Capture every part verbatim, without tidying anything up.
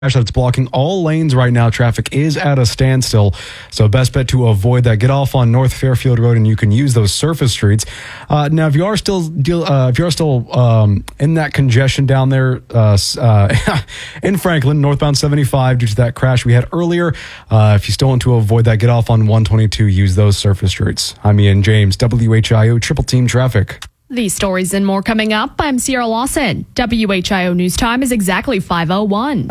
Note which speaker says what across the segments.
Speaker 1: That's blocking all lanes right now. Traffic is at a standstill. So best bet to avoid that. Get off on North Fairfield Road and you can use those surface streets. Uh, now, if you are still deal, uh, if you are still um, in that congestion down there uh, uh, in Franklin, northbound seventy-five, due to that crash we had earlier, uh, if you still want to avoid that, get off on one twenty-two. Use those surface streets. I'm Ian James, W H I O Triple Team Traffic.
Speaker 2: These stories and more coming up. I'm Sierra Lawson. W H I O News Time is exactly five oh one.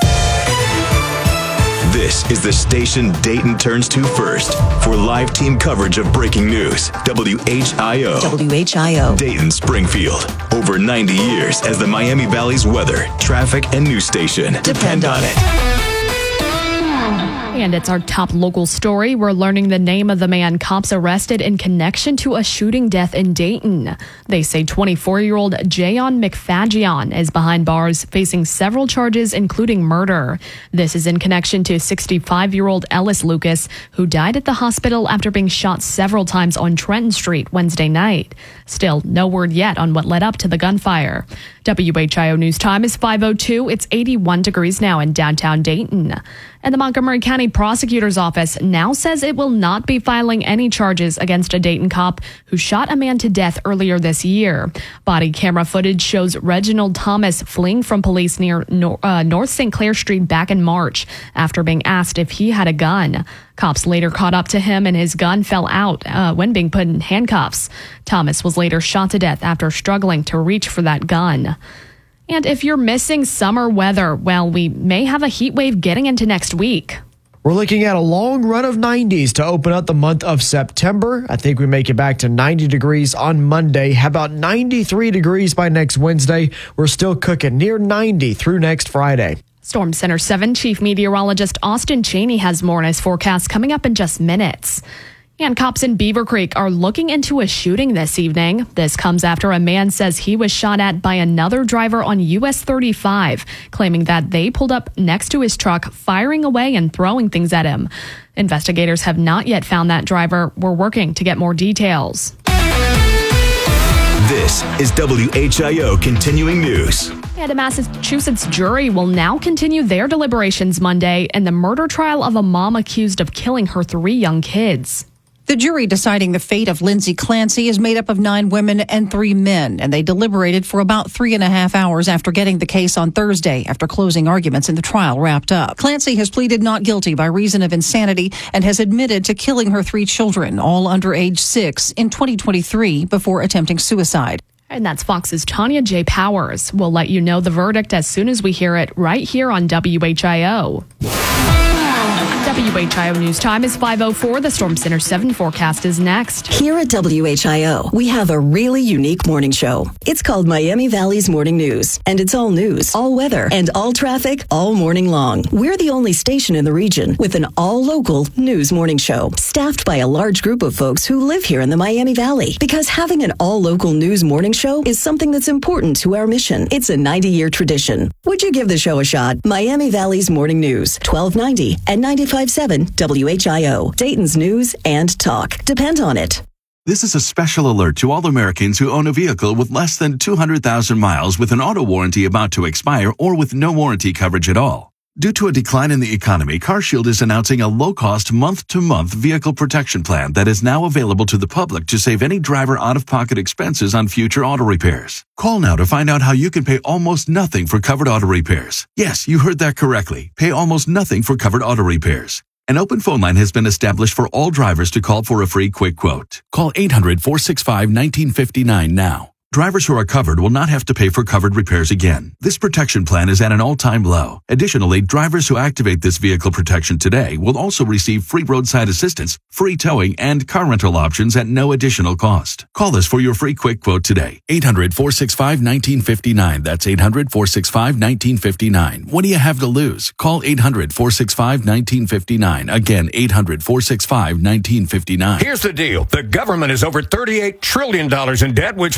Speaker 3: This is the station Dayton turns to first for live team coverage of breaking news. W H I O.
Speaker 4: W H I O.
Speaker 3: Dayton Springfield. Over ninety years as the Miami Valley's weather, traffic, and news station. Depend on it.
Speaker 2: And it's our top local story. We're learning the name of the man cops arrested in connection to a shooting death in Dayton. They say twenty-four-year-old Jayon McFadjian is behind bars, facing several charges, including murder. This is in connection to sixty-five-year-old Ellis Lucas, who died at the hospital after being shot several times on Trenton Street Wednesday night. Still, no word yet on what led up to the gunfire. W H I O News Time is five oh two. It's eighty-one degrees now in downtown Dayton. And the Montgomery County Prosecutor's Office now says it will not be filing any charges against a Dayton cop who shot a man to death earlier this year. Body camera footage shows Reginald Thomas fleeing from police near Nor- uh, North Saint Clair Street back in March after being asked if he had a gun. Cops later caught up to him and his gun fell out uh, when being put in handcuffs. Thomas was later shot to death after struggling to reach for that gun. And if you're missing summer weather, well, we may have a heat wave getting into next week.
Speaker 5: We're looking at a long run of nineties to open up the month of September. I think we make it back to ninety degrees on Monday. How about ninety-three degrees by next Wednesday? We're still cooking near ninety through next Friday.
Speaker 2: Storm Center seven Chief Meteorologist Austin Cheney has more on his forecast coming up in just minutes. And cops in Beaver Creek are looking into a shooting this evening. This comes after a man says he was shot at by another driver on U S thirty-five, claiming that they pulled up next to his truck, firing away and throwing things at him. Investigators have not yet found that driver. We're working to get more details.
Speaker 3: This is W H I O Continuing News.
Speaker 2: And a Massachusetts jury will now continue their deliberations Monday in the murder trial of a mom accused of killing her three young kids.
Speaker 6: The jury deciding the fate of Lindsay Clancy is made up of nine women and three men, and they deliberated for about three and a half hours after getting the case on Thursday, after closing arguments in the trial wrapped up. Clancy has pleaded not guilty by reason of insanity and has admitted to killing her three children, all under age six, in twenty twenty-three before attempting suicide.
Speaker 2: And that's Fox's Tanya J. Powers. We'll let you know the verdict as soon as we hear it right here on W H I O. W H I O News Time is five oh four. The Storm Center seven forecast is next.
Speaker 4: Here at W H I O, we have a really unique morning show. It's called Miami Valley's Morning News, and it's all news, all weather, and all traffic all morning long. We're the only station in the region with an all-local news morning show, staffed by a large group of folks who live here in the Miami Valley. Because having an all-local news morning show is something that's important to our mission. It's a ninety-year tradition. Would you give the show a shot? Miami Valley's Morning News, twelve ninety and ninety-five point seven W H I O, Dayton's news and talk. Depend on it.
Speaker 7: This is a special alert to all Americans who own a vehicle with less than two hundred thousand miles with an auto warranty about to expire or with no warranty coverage at all. Due to a decline in the economy, CarShield is announcing a low-cost month-to-month vehicle protection plan that is now available to the public to save any driver out-of-pocket expenses on future auto repairs. Call now to find out how you can pay almost nothing for covered auto repairs. Yes, you heard that correctly. Pay almost nothing for covered auto repairs. An open phone line has been established for all drivers to call for a free quick quote. Call eight hundred, four six five, one nine five nine now. Drivers who are covered will not have to pay for covered repairs again. This protection plan is at an all-time low. Additionally, drivers who activate this vehicle protection today will also receive free roadside assistance, free towing, and car rental options at no additional cost. Call us for your free quick quote today. eight hundred, four six five, one nine five nine. That's eight hundred, four six five, one nine five nine. What do you have to lose? Call eight hundred, four six five, one nine five nine. Again, eight hundred, four six five, one nine five nine.
Speaker 8: Here's the deal. The government is over thirty-eight trillion dollars in debt, which means the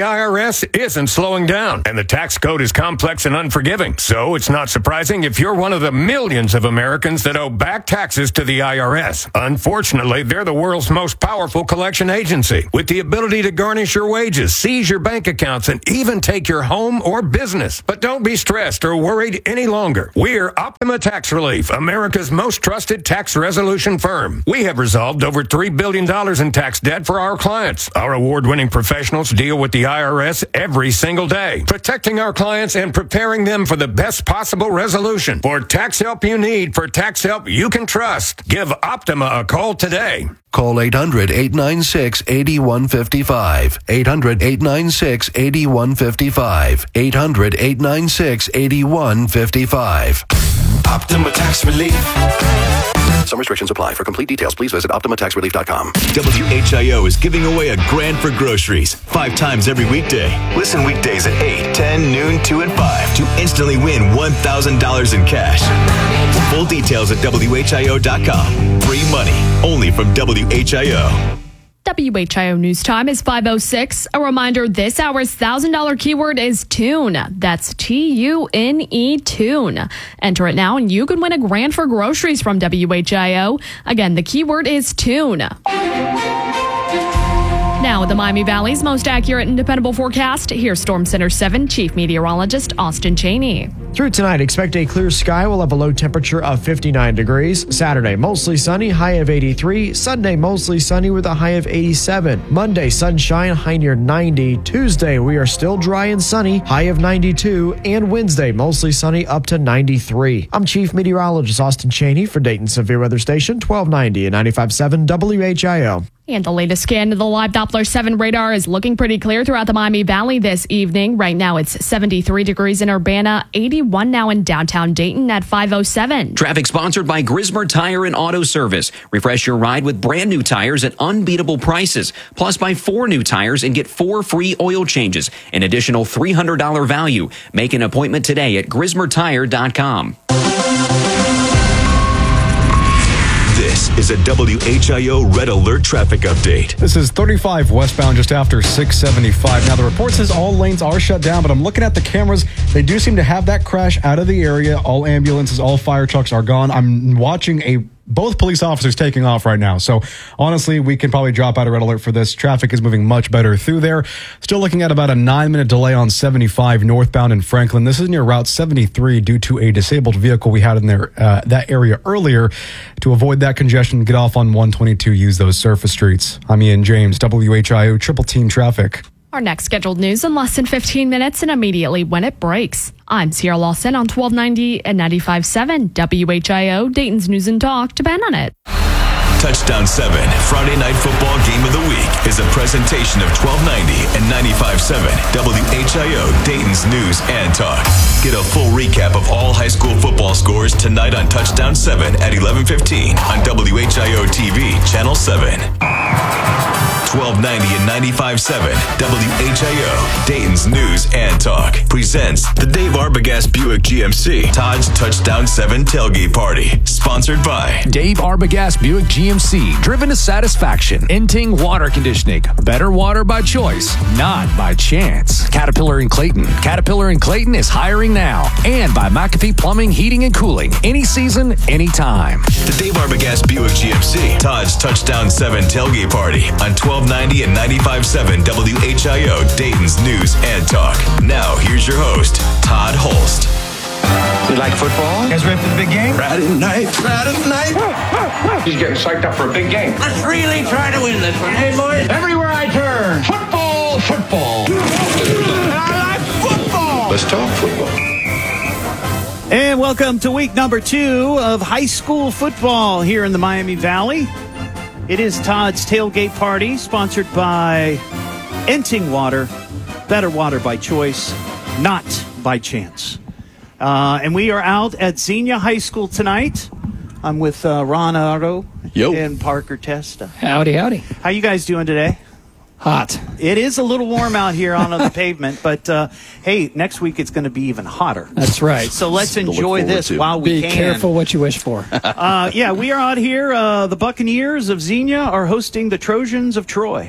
Speaker 8: I R S isn't slowing down, and the tax code is complex and unforgiving. So it's not surprising if you're one of the millions of Americans that owe back taxes to the I R S. Unfortunately, they're the world's most powerful collection agency, with the ability to garnish your wages, seize your bank accounts, and even take your home or business. But don't be stressed or worried any longer. We're Optima Tax Relief, America's most trusted tax resolution firm. We have resolved over three billion dollars in tax debt for our clients. Our award-winning professionals deal with the I R S every single day, protecting our clients and preparing them for the best possible resolution. For tax help you need, for tax help you can trust, give Optima a call today.
Speaker 9: Call eight hundred, eight nine six, eight one five five. eight hundred, eight nine six, eight one five five. eight hundred, eight nine six, eight one five five.
Speaker 3: Optima Tax Relief.
Speaker 9: Some restrictions apply. For complete details, please visit optima tax relief dot com.
Speaker 3: W H I O is giving away a grand for groceries five times every weekday. Listen weekdays at eight, ten, noon, two, and five to instantly win one thousand dollars in cash. Full details at W H I O dot com. Free money only from W H I O.
Speaker 2: W H I O News Time is five oh six. A reminder, this hour's one thousand dollars keyword is tune. That's T U N E, tune. Enter it now and you can win a grand for groceries from W H I O. Again, the keyword is tune. Now, the Miami Valley's most accurate and dependable forecast. Here's Storm Center seven Chief Meteorologist Austin Cheney.
Speaker 5: Through tonight, expect a clear sky. We'll have a low temperature of fifty-nine degrees. Saturday, mostly sunny, high of eighty-three. Sunday, mostly sunny with a high of eighty-seven. Monday, sunshine, high near ninety. Tuesday, we are still dry and sunny, high of ninety-two. And Wednesday, mostly sunny, up to ninety-three. I'm Chief Meteorologist Austin Cheney for Dayton Severe Weather Station, twelve ninety and ninety-five point seven W H I O.
Speaker 2: And the latest scan of the live Doppler seven radar is looking pretty clear throughout the Miami Valley this evening. Right now, it's seventy-three degrees in Urbana, eighty-one now in downtown Dayton at five oh seven.
Speaker 10: Traffic sponsored by Grismer Tire and Auto Service. Refresh your ride with brand new tires at unbeatable prices. Plus, buy four new tires and get four free oil changes. An additional three hundred dollars value. Make an appointment today at grismer tire dot com.
Speaker 3: This is a W H I O Red Alert traffic update.
Speaker 1: This is thirty-five westbound just after six seventy-five. Now, the report says all lanes are shut down, but I'm looking at the cameras. They do seem to have that crash out of the area. All ambulances, all fire trucks are gone. I'm watching a both police officers taking off right now. So honestly, we can probably drop out a red alert for this. Traffic is moving much better through there. Still looking at about a nine minute delay on seventy-five northbound in Franklin. This is near Route seventy-three due to a disabled vehicle we had in there, uh, that area earlier. To avoid that congestion, get off on one twenty-two, use those surface streets. I'm Ian James, W H I O Triple Team Traffic.
Speaker 2: Our next scheduled news in less than fifteen minutes and immediately when it breaks. I'm Sierra Lawson on twelve ninety and ninety-five point seven W H I O, Dayton's News and Talk. Depend on it.
Speaker 3: Touchdown seven, Friday Night Football Game of the Week, is a presentation of twelve ninety and ninety-five point seven W H I O, Dayton's News and Talk. Get a full recap of all high school football scores tonight on Touchdown seven at eleven fifteen on W H I O T V, Channel seven. twelve ninety and ninety-five point seven W H I O, Dayton's News and Talk, presents the Dave Arbogast Buick G M C Todd's Touchdown seven Tailgate Party, sponsored by
Speaker 11: Dave Arbogast Buick G M C, driven to satisfaction. Enting Water Conditioning, better water by choice, not by chance. Caterpillar in Clayton. Caterpillar in Clayton is hiring now. And by McAfee Plumbing, Heating, and Cooling. Any season, anytime.
Speaker 3: the Dave Arbogast Buick G M C Todd's Touchdown seven Tailgate Party on twelve ninety and ninety-five point seven W H I O, Dayton's News and Talk. Now, here's your host, Todd Holst.
Speaker 12: You like football? You guys ready for the big game?
Speaker 3: Friday night, Friday night.
Speaker 12: He's getting psyched up for a big game. Let's really try to win this one, hey, boys? Everywhere I turn, football, football. And I like football.
Speaker 3: Let's talk football.
Speaker 13: And welcome to week number two of high school football here in the Miami Valley. It is Todd's Tailgate Party, sponsored by Enting Water, better water by choice, not by chance. Uh, and we are out at Xenia High School tonight. I'm with uh, Ron Otto
Speaker 14: Yo.
Speaker 13: and Parker Testa.
Speaker 14: Howdy, howdy.
Speaker 13: How you guys doing today?
Speaker 14: Hot.
Speaker 13: It is a little warm out here on the pavement, but uh, hey, next week it's going to be even hotter.
Speaker 14: That's right.
Speaker 13: So let's enjoy this
Speaker 14: to.
Speaker 13: while we
Speaker 14: Be
Speaker 13: can.
Speaker 14: Be careful what you wish for.
Speaker 13: uh, yeah, we are out here. Uh, the Buccaneers of Xenia are hosting the Trojans of Troy.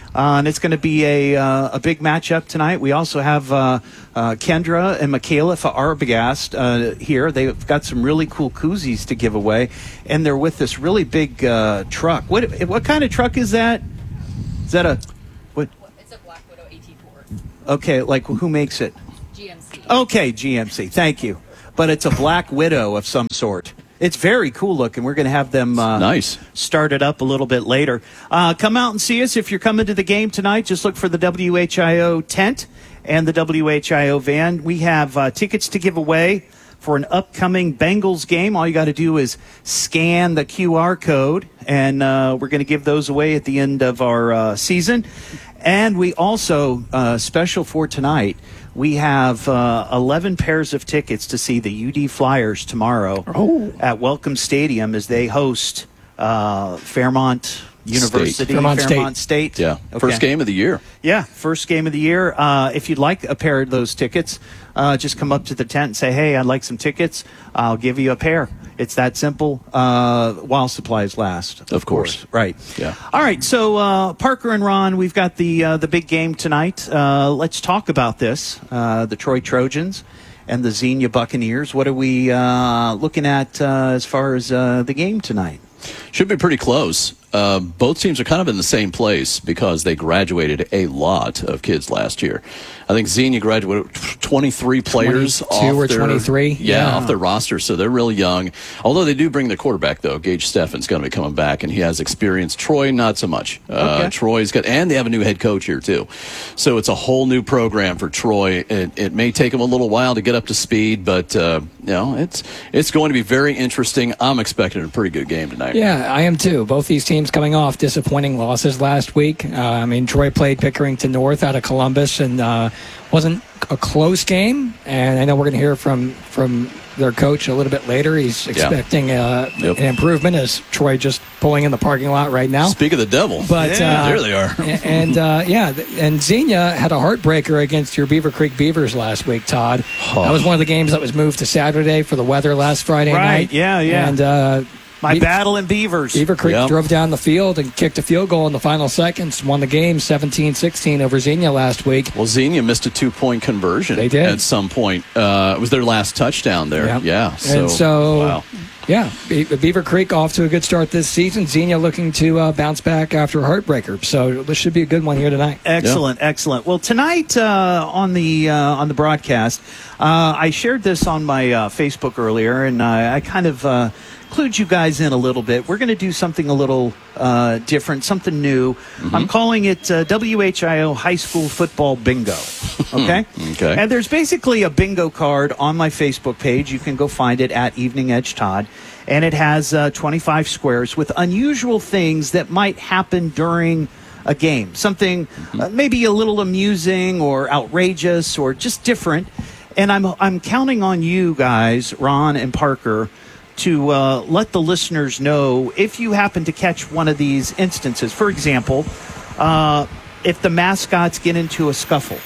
Speaker 13: Uh, and it's going to be a uh, a big matchup tonight. We also have uh, uh, Kendra and Michaela for Arbogast uh, here. They've got some really cool koozies to give away, and they're with this really big uh, truck. What what kind of truck is that? Is that a what?
Speaker 15: It's a Black Widow A T four.
Speaker 13: Okay, like who makes it?
Speaker 15: G M C.
Speaker 13: Okay, G M C. Thank you. But it's a Black Widow of some sort. It's very cool looking. We're going to have them uh,
Speaker 16: nice.
Speaker 13: start it up a little bit later. Uh, come out and see us if you're coming to the game tonight. Just look for the W H I O tent and the W H I O van. We have uh, tickets to give away for an upcoming Bengals game. All you got to do is scan the Q R code, and uh, we're going to give those away at the end of our uh, season. And we also, uh, special for tonight, we have uh, eleven pairs of tickets to see the U D Flyers tomorrow
Speaker 14: oh.
Speaker 13: at Welcome Stadium as they host uh, Fairmont University,
Speaker 16: State.
Speaker 14: Fairmont,
Speaker 13: Fairmont
Speaker 14: State.
Speaker 13: State.
Speaker 16: Yeah,
Speaker 13: Okay.
Speaker 16: first game of the year.
Speaker 13: Yeah, first game of the year. Uh, if you'd like a pair of those tickets, uh, just come up to the tent and say, hey, I'd like some tickets. I'll give you a pair. It's that simple uh, while supplies last. Of,
Speaker 16: Of course.
Speaker 13: Right.
Speaker 16: Yeah.
Speaker 13: All right, so uh, Parker and Ron, we've got the uh, the big game tonight. Uh, let's talk about this. Uh, the Troy Trojans and the Xenia Buccaneers. What are we uh, looking at uh, as far as uh, the game tonight?
Speaker 16: Should be pretty close. Uh, both teams are kind of in the same place because they graduated a lot of kids last year. I think Xenia graduated twenty-three players
Speaker 14: twenty-two
Speaker 16: off
Speaker 14: or
Speaker 16: their,
Speaker 14: twenty-three.
Speaker 16: Yeah,
Speaker 14: Yeah.
Speaker 16: off their roster, so they're really young. Although they do bring the quarterback, though. Gage Steffen's going to be coming back, and he has experience. Troy, not so much. Uh,
Speaker 13: Okay.
Speaker 16: Troy's got, and they have a new head coach here, too. So it's a whole new program for Troy. It, it may take them a little while to get up to speed, but, uh, you know, it's, it's going to be very interesting. I'm expecting a pretty good game tonight.
Speaker 14: Yeah, I am too. Both these teams coming off disappointing losses last week. Uh, I mean, Troy played Pickerington North out of Columbus, and uh, wasn't a close game. And I know we're going to hear from from their coach a little bit later. He's expecting uh,
Speaker 16: Yep.
Speaker 14: an improvement as Troy just pulling in the parking lot right now.
Speaker 16: Speak of the devil.
Speaker 14: But
Speaker 16: Yeah,
Speaker 14: uh,
Speaker 16: there they are.
Speaker 14: and uh, yeah, th- and Xenia had a heartbreaker against your Beaver Creek Beavers last week, Todd.
Speaker 16: Oh.
Speaker 14: That was one of the games that was moved to Saturday for the weather last Friday
Speaker 13: Right,
Speaker 14: night.
Speaker 13: yeah, yeah.
Speaker 14: And uh,
Speaker 13: My
Speaker 14: Be-
Speaker 13: battle in Beavers.
Speaker 14: Beaver Creek
Speaker 16: Yep.
Speaker 14: drove down the field and kicked a field goal in the final seconds, won the game seventeen sixteen over Xenia last week.
Speaker 16: Well, Xenia missed a two-point conversion.
Speaker 14: They did.
Speaker 16: At some point. Uh, it was their last touchdown there.
Speaker 14: Yep.
Speaker 16: Yeah. So,
Speaker 14: and so,
Speaker 16: wow.
Speaker 14: yeah, Be- Beaver Creek off to a good start this season. Xenia looking to uh, bounce back after a heartbreaker. So this should be a good one here tonight.
Speaker 13: Excellent, excellent. Well, tonight uh, on the uh, on the broadcast, uh, I shared this on my uh, Facebook earlier, and uh, I kind of uh, clued you guys in a little bit. We're going to do something a little uh, different, something new.
Speaker 16: Mm-hmm.
Speaker 13: I'm calling it uh, W H I O High School Football Bingo. Okay?
Speaker 16: Okay.
Speaker 13: And there's basically a bingo card on my Facebook page. You can go find it at Evening Edge Todd. And it has uh, twenty-five squares with unusual things that might happen during a game. Something uh, maybe a little amusing or outrageous or just different. And I'm I'm counting on you guys, Ron and Parker, to uh, let the listeners know if you happen to catch one of these instances. For example, uh, if the mascots get into a scuffle.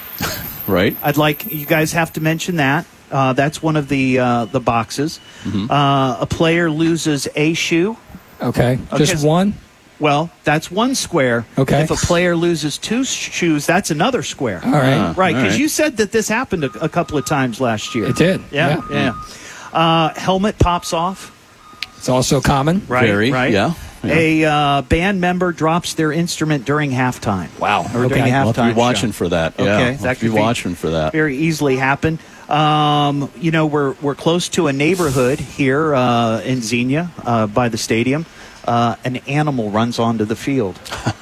Speaker 16: Right.
Speaker 13: I'd like you guys have to mention that. Uh, that's one of the uh, the boxes.
Speaker 16: Mm-hmm.
Speaker 13: Uh, a player loses a shoe.
Speaker 14: Okay, just
Speaker 13: Okay.
Speaker 14: one?
Speaker 13: Well, that's one square.
Speaker 14: Okay.
Speaker 13: If a player loses two sh- shoes, that's another square.
Speaker 14: All right.
Speaker 16: Ah,
Speaker 13: Right,
Speaker 16: all
Speaker 13: because
Speaker 16: right.
Speaker 13: you said that this happened a, a couple of times last year.
Speaker 14: It did.
Speaker 13: Yeah,
Speaker 14: Yeah.
Speaker 13: yeah. Uh, helmet pops off.
Speaker 14: It's also common.
Speaker 13: Right,
Speaker 16: Very,
Speaker 13: right.
Speaker 16: yeah, yeah.
Speaker 13: A uh, band member drops their instrument during halftime.
Speaker 14: Wow.
Speaker 13: Or
Speaker 14: Okay.
Speaker 13: during
Speaker 14: We'll
Speaker 13: halftime.
Speaker 16: We'll have to be watching
Speaker 13: show.
Speaker 16: for that.
Speaker 13: Okay,
Speaker 16: Yeah.
Speaker 13: that
Speaker 16: We'll have to
Speaker 13: could
Speaker 16: be
Speaker 13: be
Speaker 16: watching for that.
Speaker 13: Very easily happen. Um, you know, we're we're close to a neighborhood here uh, in Xenia uh, by the stadium. Uh, an animal runs onto the field.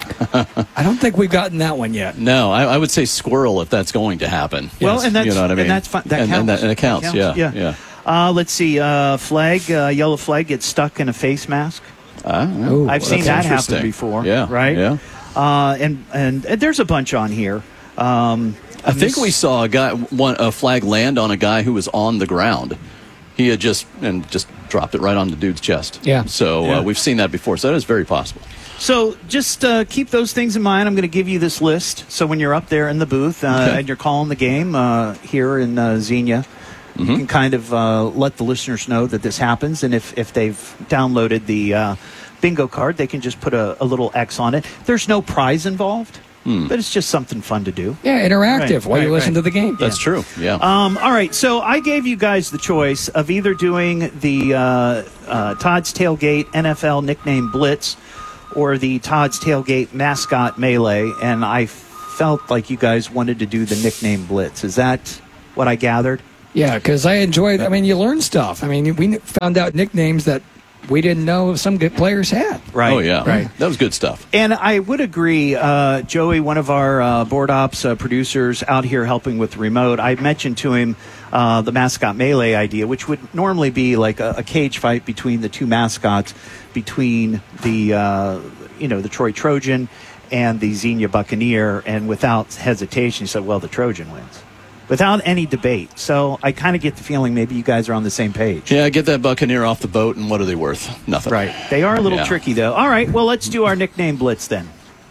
Speaker 14: I don't think we've gotten that one yet.
Speaker 16: No, I, I would say squirrel if that's going to happen.
Speaker 13: Well,
Speaker 16: Yes.
Speaker 13: and that's
Speaker 16: you know what I mean?
Speaker 13: and that's fine. That
Speaker 16: and,
Speaker 13: counts.
Speaker 16: and, that, and it counts.
Speaker 13: That
Speaker 16: Yeah,
Speaker 13: Yeah.
Speaker 16: yeah.
Speaker 13: Uh, let's see. Uh, flag, uh, yellow flag gets stuck in a face mask.
Speaker 16: Ah,
Speaker 14: Ooh,
Speaker 13: I've seen
Speaker 16: that's
Speaker 13: that happen
Speaker 16: interesting.
Speaker 13: before.
Speaker 16: Yeah,
Speaker 13: Right.
Speaker 16: yeah.
Speaker 13: Uh, and, and and there's a bunch on here. Um,
Speaker 16: I think
Speaker 13: this-
Speaker 16: we saw a guy, one, a flag land on a guy who was on the ground. He had just and just dropped it right on the dude's chest.
Speaker 14: Yeah.
Speaker 16: So
Speaker 13: Yeah.
Speaker 16: Uh, we've seen that before. So that is very possible.
Speaker 13: So just uh, keep those things in mind. I'm going to give you this list. So when you're up there in the booth uh,
Speaker 16: Okay.
Speaker 13: and you're calling the game uh, here in uh, Xenia, You can kind of uh, let the listeners know that this happens, and if, if they've downloaded the uh, bingo card, they can just put a, a little X on it. There's no prize involved,
Speaker 16: Hmm.
Speaker 13: but it's just something fun to do.
Speaker 14: Yeah, interactive
Speaker 13: Right,
Speaker 14: while you
Speaker 13: right,
Speaker 14: listen
Speaker 13: right.
Speaker 14: to the game.
Speaker 16: That's true. Yeah.
Speaker 13: Um, all right, so I gave you guys the choice of either doing the uh, uh, Todd's Tailgate N F L Nickname Blitz or the Todd's Tailgate Mascot Melee, and I felt like you guys wanted to do the Nickname Blitz. Is that what I gathered?
Speaker 14: Yeah, because I enjoyed, I mean, you learn stuff. I mean, we found out nicknames that we didn't know some good players had.
Speaker 13: Right.
Speaker 16: Oh, yeah.
Speaker 13: Right.
Speaker 16: That was good stuff.
Speaker 13: And I would agree, uh, Joey, one of our uh, board ops uh, producers out here helping with the remote, I mentioned to him uh, the mascot melee idea, which would normally be like a, a cage fight between the two mascots, between the, uh, you know, the Troy Trojan and the Xenia Buccaneer. And without hesitation, he said, well, the Trojan wins. Without any debate. So I kind of get the feeling maybe you guys are on the same page.
Speaker 16: Yeah, get that Buccaneer off the boat, and what are they worth? Nothing.
Speaker 13: Right. They are a little
Speaker 16: Yeah.
Speaker 13: tricky, though. All right, well, let's do our nickname blitz then.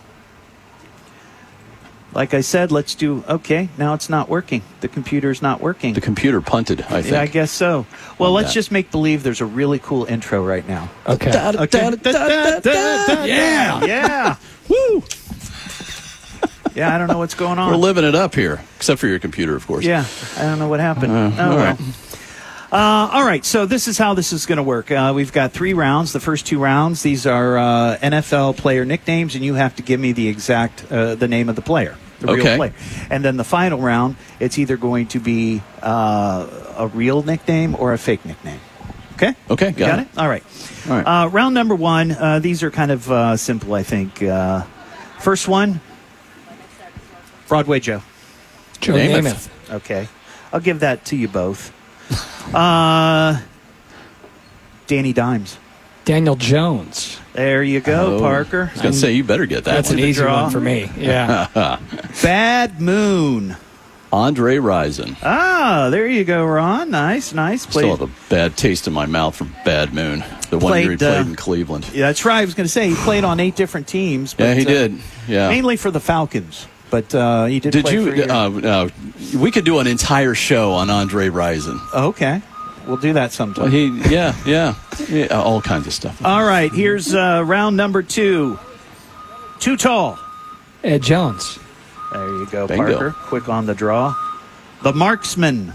Speaker 13: Like I said, let's do, okay, now it's not working. The computer's not working.
Speaker 16: The computer punted, I think.
Speaker 13: Yeah, I guess so. Well,
Speaker 16: On
Speaker 13: let's
Speaker 16: that.
Speaker 13: just make believe there's a really cool intro right now.
Speaker 14: Okay.
Speaker 13: Okay.
Speaker 14: Yeah.
Speaker 13: Yeah.
Speaker 16: Woo!
Speaker 13: Yeah, I don't know what's going on.
Speaker 16: We're living it up here, except for your computer, of course.
Speaker 13: Yeah, I don't know what happened.
Speaker 16: Uh,
Speaker 13: oh,
Speaker 16: all
Speaker 13: well.
Speaker 16: right.
Speaker 13: Uh, all right, so this is how this is going to work. Uh, we've got three rounds. The first two rounds, these are uh, N F L player nicknames, and you have to give me the exact uh, the name of the player, the real
Speaker 16: Okay.
Speaker 13: player. And then the final round, it's either going to be uh, a real nickname or a fake nickname. Okay?
Speaker 16: Okay,
Speaker 13: You
Speaker 16: got,
Speaker 13: got
Speaker 16: it.
Speaker 13: it? All right.
Speaker 16: All right.
Speaker 13: Uh, round number one, uh, these are kind of uh, simple, I think. Uh, first one, Broadway Joe.
Speaker 14: Joe
Speaker 16: Namath.
Speaker 14: Namath.
Speaker 13: Okay. I'll give that to you both. Uh, Danny Dimes.
Speaker 14: Daniel Jones.
Speaker 13: There you go,
Speaker 16: Oh,
Speaker 13: Parker.
Speaker 16: I was going to say, you better get that
Speaker 14: That's
Speaker 16: one.
Speaker 14: an easy
Speaker 13: draw.
Speaker 14: one for me. Yeah.
Speaker 13: Bad Moon.
Speaker 16: Andre Rison.
Speaker 13: Ah, there you go, Ron. Nice, nice.
Speaker 16: Still have a bad taste in my mouth from Bad Moon, the one year he
Speaker 13: Played,
Speaker 16: played
Speaker 13: uh,
Speaker 16: in Cleveland.
Speaker 13: Yeah, that's right. I was going to say he played on eight different teams. But,
Speaker 16: Yeah, he
Speaker 13: uh,
Speaker 16: did. Yeah.
Speaker 13: Mainly for the Falcons, but uh, he did.
Speaker 16: Did
Speaker 13: play for a
Speaker 16: you?
Speaker 13: year.
Speaker 16: Uh, uh, we could do an entire show on Andre Rison.
Speaker 13: Oh, okay, we'll do that sometime.
Speaker 16: Well, he, yeah, yeah, yeah, all kinds of stuff.
Speaker 13: All right, here's uh, round number two. Too tall.
Speaker 14: Ed Jones.
Speaker 13: There you go,
Speaker 16: Bingo.
Speaker 13: Parker. Quick on the draw. The Marksman.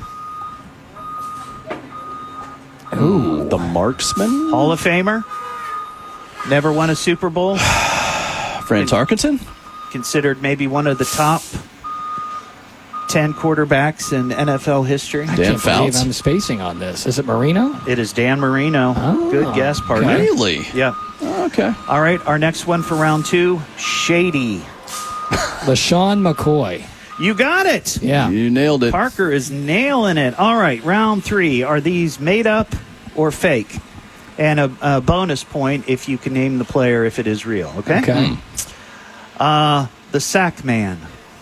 Speaker 16: Ooh, the Marksman,
Speaker 13: Hall of Famer. Never won a Super Bowl.
Speaker 16: Fran Tarkenton.
Speaker 13: Considered maybe one of the top ten quarterbacks in N F L history.
Speaker 14: I
Speaker 16: Dan
Speaker 14: can't believe
Speaker 16: Fouts.
Speaker 14: I'm spacing on this. Is it Marino?
Speaker 13: It is Dan Marino.
Speaker 14: Oh,
Speaker 13: Good guess, partner.
Speaker 14: okay.
Speaker 16: Really?
Speaker 13: Yep.
Speaker 16: Okay.
Speaker 13: All right, our next one for round two, Shady.
Speaker 14: LaShawn McCoy.
Speaker 13: You got it.
Speaker 14: Yeah.
Speaker 16: You nailed it.
Speaker 13: Parker is nailing it. All right, round three. Are these made up or fake? And a, a bonus point if you can name the player if it is real. Okay.
Speaker 14: Okay.
Speaker 13: Uh, the Sack Man.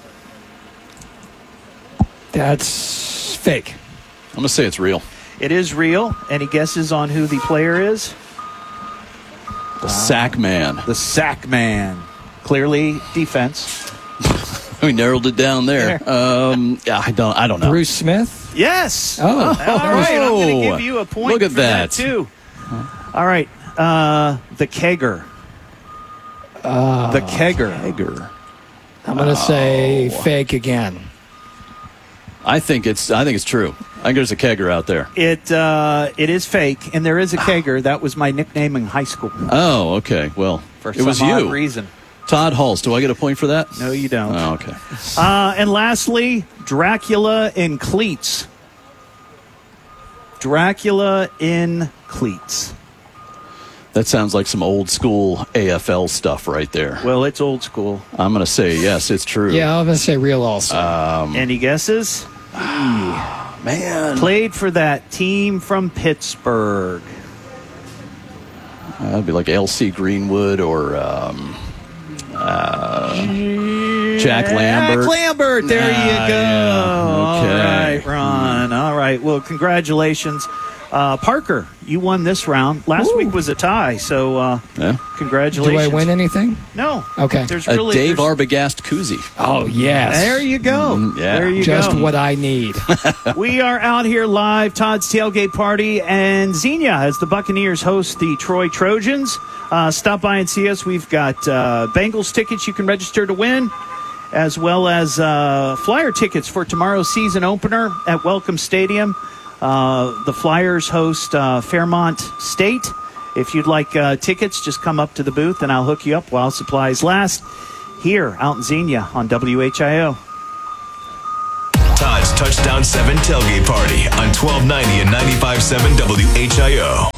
Speaker 14: That's fake.
Speaker 16: I'm gonna say it's real.
Speaker 13: It is real. Any guesses on who the player is?
Speaker 16: The Sack Man.
Speaker 13: The Sack Man. Clearly defense.
Speaker 16: We narrowed it down there. Um, yeah, I don't. I don't know.
Speaker 14: Bruce Smith.
Speaker 13: Yes.
Speaker 14: Oh.
Speaker 13: All right. I'm going to
Speaker 16: Oh.
Speaker 13: give you a point.
Speaker 16: Look at
Speaker 13: for that.
Speaker 16: that.
Speaker 13: too. All right. Uh, the Kegger.
Speaker 14: Uh,
Speaker 13: The Kegger.
Speaker 16: Tiger.
Speaker 14: I'm going to say fake again.
Speaker 16: I think it's. I think it's true. I think there's a kegger out there.
Speaker 13: It uh, it is fake, and there is a Kegger. That was my nickname in high school.
Speaker 16: Oh, okay. Well,
Speaker 13: For
Speaker 16: it
Speaker 13: some
Speaker 16: was
Speaker 13: odd
Speaker 16: you,
Speaker 13: reason.
Speaker 16: Todd Hulse. Do I get a point for that?
Speaker 13: No, you don't.
Speaker 16: Oh, okay.
Speaker 13: Uh, and lastly, Dracula in cleats. Dracula in cleats.
Speaker 16: That sounds like some old school A F L stuff right there.
Speaker 13: Well, it's old school.
Speaker 16: I'm going to say yes, it's true.
Speaker 14: Yeah, I'm going to say real also.
Speaker 16: Um,
Speaker 13: Any guesses?
Speaker 16: man.
Speaker 13: Played for that team from Pittsburgh.
Speaker 16: Uh, that'd be like L C Greenwood or um, uh, Jack Lambert.
Speaker 13: Jack Lambert. There
Speaker 16: Ah,
Speaker 13: you go.
Speaker 16: yeah. Okay.
Speaker 13: All right, Ron. All right. Well, congratulations. Uh, Parker, you won this round. Last
Speaker 14: Ooh.
Speaker 13: week was a tie, so uh,
Speaker 16: Yeah.
Speaker 13: congratulations.
Speaker 14: Do I win anything?
Speaker 13: No.
Speaker 14: Okay.
Speaker 13: There's
Speaker 16: A
Speaker 13: really
Speaker 16: Dave
Speaker 13: there's-
Speaker 16: Arbogast koozie.
Speaker 14: Oh, yes.
Speaker 13: There you go.
Speaker 16: Mm, yeah.
Speaker 13: There you
Speaker 14: Just
Speaker 13: go.
Speaker 14: what I need.
Speaker 13: We are out here live, Todd's Tailgate Party, and Xenia, as the Buccaneers host the Troy Trojans. Uh, stop by and see us. We've got uh, Bengals tickets you can register to win, as well as uh, Flyer tickets for tomorrow's season opener at Welcome Stadium. Uh, the Flyers host uh, Fairmont State. If you'd like uh, tickets, just come up to the booth and I'll hook you up while supplies last. Here, out in Xenia on W H I O.
Speaker 3: Todd's Touchdown seven Tailgate Party on twelve ninety and ninety-five point seven W H I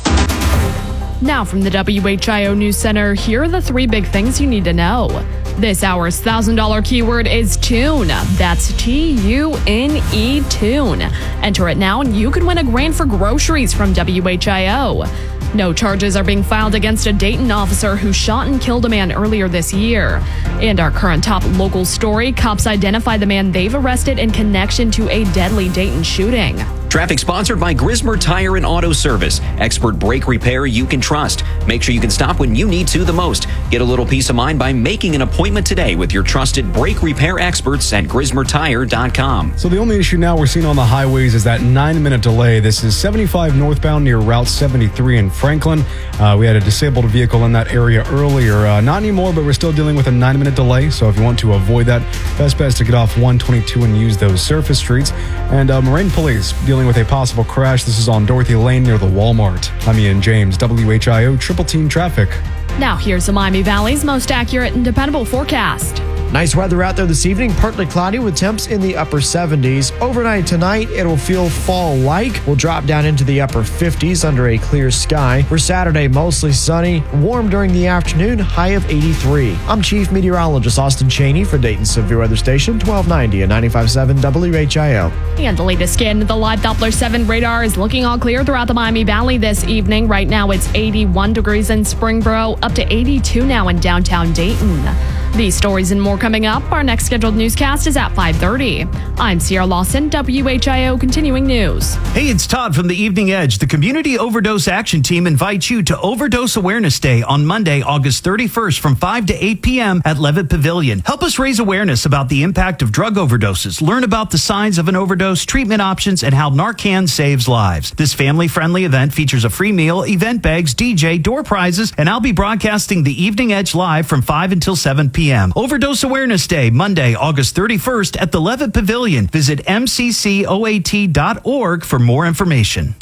Speaker 3: O.
Speaker 2: Now from the W H I O News Center, here are the three big things you need to know. This hour's one thousand dollars keyword is tune. That's T U N E, tune. Enter it now and you can win a grand for groceries from W H I O. No charges are being filed against a Dayton officer who shot and killed a man earlier this year. And our current top local story, cops identify the man they've arrested in connection to a deadly Dayton shooting.
Speaker 10: Traffic sponsored by Grismer Tire and Auto Service. Expert brake repair you can trust. Make sure you can stop when you need to the most. Get a little peace of mind by making an appointment today with your trusted brake repair experts at grismer tire dot com.
Speaker 1: So the only issue now we're seeing on the highways is that nine-minute delay. This is seventy-five northbound near Route seventy-three in Franklin. Uh, we had a disabled vehicle in that area earlier. Uh, not anymore, but we're still dealing with a nine-minute delay. So if you want to avoid that, best bet is to get off one twenty-two and use those surface streets. And uh, Moraine Police dealing with a possible crash. This is on Dorothy Lane near the Walmart. I'm Ian James, W H I O Triple Team Traffic.
Speaker 2: Now here's the Miami Valley's most accurate and dependable forecast.
Speaker 5: Nice weather out there this evening, partly cloudy with temps in the upper seventies. Overnight tonight, it'll feel fall-like. We'll drop down into the upper fifties under a clear sky. For Saturday, mostly sunny, warm during the afternoon, high of eighty-three. I'm Chief Meteorologist Austin Cheney for Dayton Severe Weather Station, twelve ninety and ninety-five point seven W H I O.
Speaker 2: And the latest scan of the live Doppler seven radar is looking all clear throughout the Miami Valley this evening. Right now, it's eighty-one degrees in Springboro, up to eighty-two now in downtown Dayton. These stories and more coming up. Our next scheduled newscast is at five thirty. I'm Sierra Lawson, W H I O Continuing News.
Speaker 17: Hey, it's Todd from the Evening Edge. The Community Overdose Action Team invites you to Overdose Awareness Day on Monday, August thirty-first from five to eight p.m. at Levitt Pavilion. Help us raise awareness about the impact of drug overdoses. Learn about the signs of an overdose, treatment options, and how Narcan saves lives. This family-friendly event features a free meal, event bags, D J, door prizes, and I'll be broadcasting the Evening Edge live from five until seven p.m. Overdose Awareness Day, Monday, August thirty-first at the Levitt Pavilion. Visit m c c o a t dot org for more information.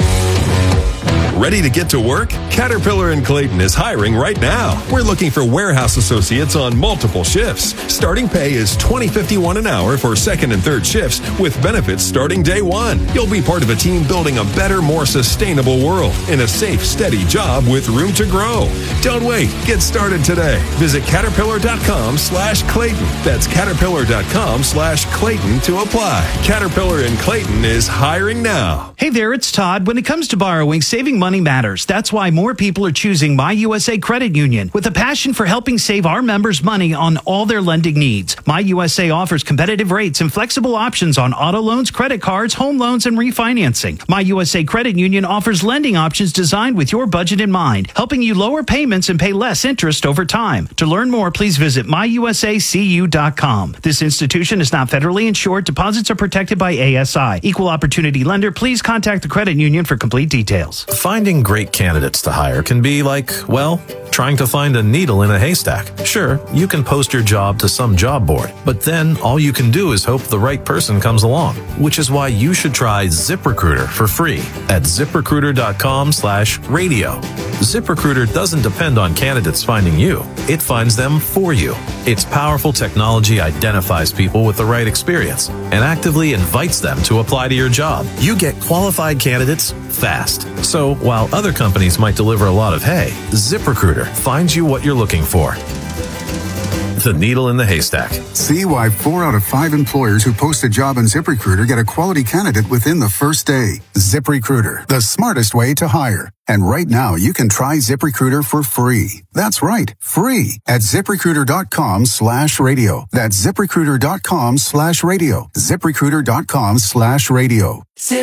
Speaker 18: Ready to get to work? Caterpillar in Clayton is hiring right now. We're looking for warehouse associates on multiple shifts. Starting pay is twenty fifty-one an hour for second and third shifts with benefits starting day one. You'll be part of a team building a better, more sustainable world in a safe, steady job with room to grow. Don't wait. Get started today. Visit caterpillar.com slash Clayton. That's caterpillar.com slash Clayton to apply. Caterpillar in Clayton is hiring now.
Speaker 17: Hey there, it's Todd. When it comes to borrowing, saving money matters. That's why more people are choosing My U S A Credit Union with a passion for helping save our members money on all their lending needs. My U S A offers competitive rates and flexible options on auto loans, credit cards, home loans, and refinancing. My U S A Credit Union offers lending options designed with your budget in mind, helping you lower payments and pay less interest over time. To learn more, please visit my u s a c u dot com. This institution is not federally insured. Deposits are protected by A S I. Equal opportunity lender. Please contact the credit union for complete details.
Speaker 19: Finding great candidates to hire can be like, well, trying to find a needle in a haystack. Sure, you can post your job to some job board, but then all you can do is hope the right person comes along, which is why you should try ZipRecruiter for free at ZipRecruiter.com slash radio. ZipRecruiter doesn't depend on candidates finding you. It finds them for you. Its powerful technology identifies people with the right experience and actively invites them to apply to your job. You get qualified candidates fast. So while other companies might deliver a lot of hay, ZipRecruiter finds you what you're looking for. The needle in the haystack.
Speaker 20: See why four out of five employers who post a job on ZipRecruiter get a quality candidate within the first day. ZipRecruiter, the smartest way to hire. And right now, you can try ZipRecruiter for free. That's right, free at ZipRecruiter.com slash radio. That's ZipRecruiter.com slash radio. ZipRecruiter.com slash radio.
Speaker 21: ZipRecruiter.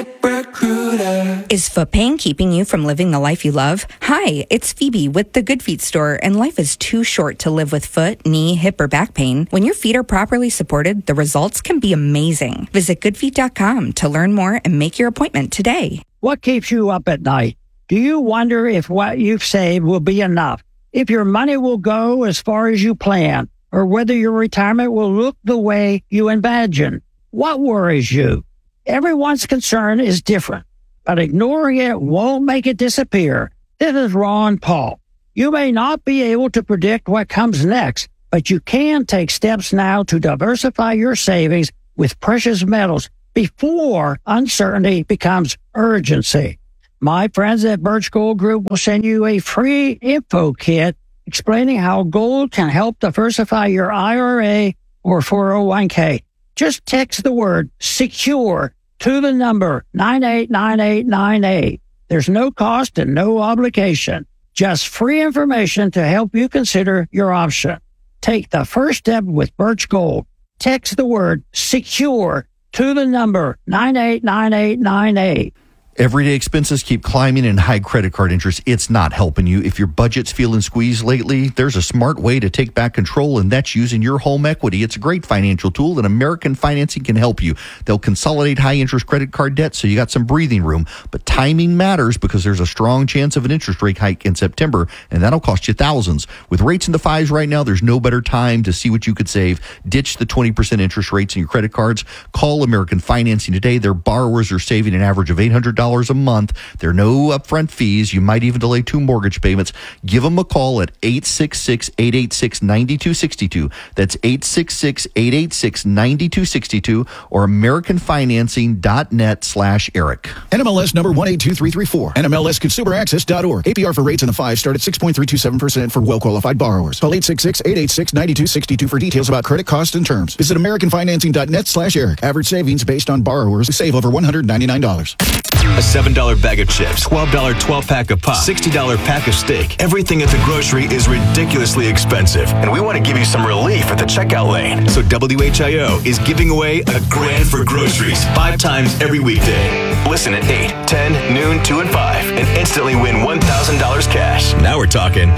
Speaker 21: ZipRecruiter. Is foot pain keeping you from living the life you love? Hi, it's Phoebe with the Good Feet store, and life is too short to live with foot, knee, hip, or back pain. When your feet are properly supported, the results can be amazing. Visit good feet dot com to learn more and make your appointment today.
Speaker 22: What keeps you up at night? Do you wonder if what you've saved will be enough? If your money will go as far as you plan? Or whether your retirement will look the way you imagine? What worries you? Everyone's concern is different, but ignoring it won't make it disappear. This is Ron Paul. You may not be able to predict what comes next, but you can take steps now to diversify your savings with precious metals before uncertainty becomes urgency. My friends at Birch Gold Group will send you a free info kit explaining how gold can help diversify your I R A or four oh one k. Just text the word SECURE to the number nine eight nine eight nine eight. There's no cost and no obligation. Just free information to help you consider your option. Take the first step with Birch Gold. Text the word SECURE to the number nine eight nine eight nine eight.
Speaker 23: Everyday expenses keep climbing and high credit card interest. It's not helping you. If your budget's feeling squeezed lately, there's a smart way to take back control, and that's using your home equity. It's a great financial tool, and American Financing can help you. They'll consolidate high-interest credit card debt so you got some breathing room. But timing matters because there's a strong chance of an interest rate hike in September, and that'll cost you thousands. With rates in the fives right now, there's no better time to see what you could save. Ditch the twenty percent interest rates in your credit cards. Call American Financing today. Their borrowers are saving an average of eight hundred dollars a month. There are no upfront fees. You might even delay two mortgage payments. Give them a call at eight six six, eight eight six, nine two six two. That's eight six six, eight eight six, nine two six two or americanfinancing.net slash Eric.
Speaker 24: N M L S number one eight two three three four. N M L S consumer access dot org. A P R for rates in the five start at six point three two seven percent for well-qualified borrowers. Call eight six six, eight eight six, nine two six two for details about credit costs and terms. Visit americanfinancing.net slash Eric. Average savings based on borrowers who save over one hundred ninety-nine dollars.
Speaker 3: A seven dollar bag of chips, twelve dollar twelve-pack of pop, sixty dollar pack of steak. Everything at the grocery is ridiculously expensive, and we want to give you some relief at the checkout lane. So W H I O is giving away a grand for groceries five times every weekday. Listen at eight, ten, noon, two, and five, and instantly win one thousand dollars cash. Now we're talking.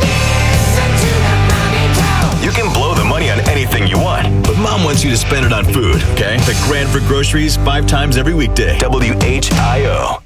Speaker 3: You can blow the money on anything you want, but Mom wants you to spend it on food, okay? The grand for groceries five times every weekday. W H I O.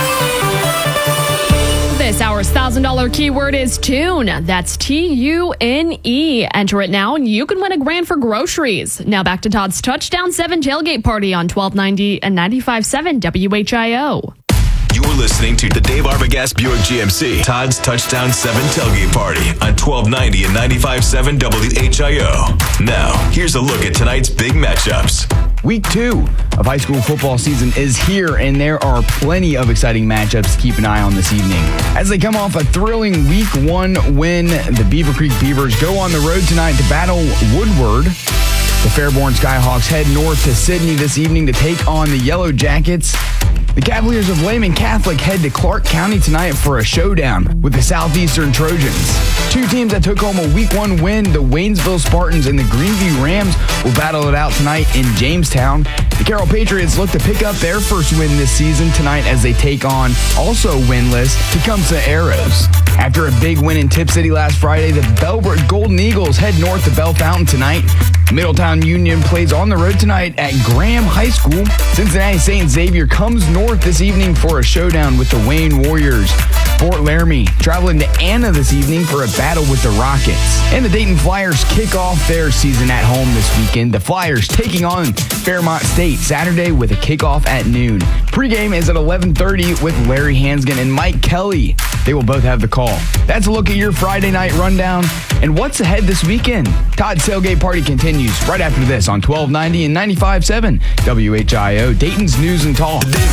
Speaker 2: This hour's one thousand dollars keyword is tune. That's T U N E. Enter it now and you can win a grand for groceries. Now back to Todd's Touchdown seven tailgate party on twelve ninety and ninety-five point seven W H I O.
Speaker 3: You're listening to the Dave Arbogast Buick G M C Todd's Touchdown seven Tailgate Party on twelve ninety and ninety-five point seven W H I O. Now, here's a look at tonight's big matchups.
Speaker 25: Week two of high school football season is here, and there are plenty of exciting matchups to keep an eye on this evening. As they come off a thrilling week one win, the Beaver Creek Beavers go on the road tonight to battle Woodward. The Fairborn Skyhawks head north to Sydney this evening to take on the Yellow Jackets. The Cavaliers of Lehman Catholic head to Clark County tonight for a showdown with the Southeastern Trojans. Two teams that took home a week one win, the Waynesville Spartans and the Greenview Rams, will battle it out tonight in Jamestown. The Carroll Patriots look to pick up their first win this season tonight as they take on, also winless, Tecumseh Arrows. After a big win in Tip City last Friday, the Bellbrook Golden Eagles head north to Bell Fountain tonight. Middletown Union plays on the road tonight at Graham High School. Cincinnati Saint Xavier comes north this evening for a showdown with the Wayne Warriors. Fort Laramie traveling to Anna this evening for a battle with the Rockets. And the Dayton Flyers kick off their season at home this weekend. The Flyers taking on Fairmont State Saturday with a kickoff at noon. Pre-game is at eleven thirty with Larry Hansgen and Mike Kelly. They will both have the call. That's a look at your Friday night rundown and what's ahead this weekend. Todd's Tailgate Party continues right after this on twelve ninety and ninety-five point seven W H I O, Dayton's News and Talk.